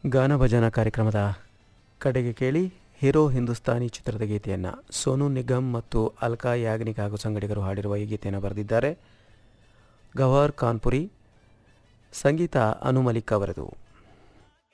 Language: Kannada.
ಗಾನ ಭಜನಾ ಕಾರ್ಯಕ್ರಮದ ಕಡೆಗೆ ಕೇಳಿ ಹೀರೋ ಹಿಂದೂಸ್ತಾನಿ ಚಿತ್ರದ ಗೀತೆಯನ್ನು ಸೋನು ನಿಗಮ್ ಮತ್ತು ಅಲ್ಕಾ ಯಾಗ್ನಿಕ್ ಹಾಗೂ ಸಂಗಡಿಗರು ಹಾಡಿರುವ ಈ ಗೀತೆಯನ್ನು ಬರೆದಿದ್ದಾರೆ ಗವಾರ್ ಕಾನ್ಪುರಿ, ಸಂಗೀತ ಅನು ಮಲಿಕ್ ಅವರದು.